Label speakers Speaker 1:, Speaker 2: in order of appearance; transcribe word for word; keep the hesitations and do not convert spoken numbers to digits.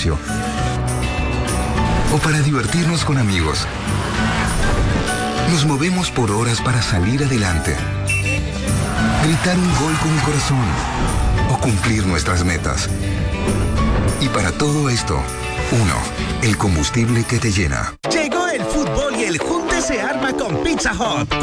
Speaker 1: gimnasio. O para divertirnos con amigos. Nos movemos por horas para salir adelante. Gritar un gol con el corazón. O cumplir nuestras metas. Y para todo esto, uno, el combustible que te llena.
Speaker 2: Llegó el fútbol y el junte se arma con Pizza Hut.